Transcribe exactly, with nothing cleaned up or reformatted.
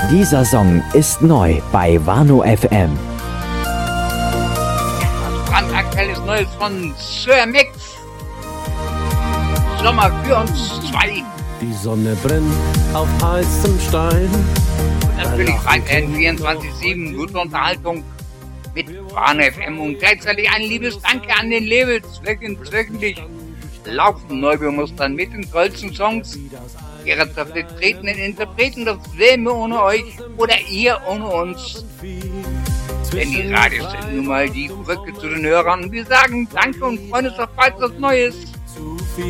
Dieser Song ist neu bei Warnow F M. Das brandaktuelles Neues von Sir Mix. Sommer für uns zwei. Die Sonne brennt auf heißem Stein. Und natürlich weiterhin vierundzwanzig sieben gute Unterhaltung mit Warnow F M und gleichzeitig ein liebes Danke an den Labels, wöchentlich laufen Neubemustern mit den tollsten Songs ihrer vertretenen Interpreten. Das wären wir ohne euch oder ihr ohne uns. Denn die Radios sind nun mal die Brücke zu den Hörern. Wir sagen Danke und freuen uns auf weiteres Neues.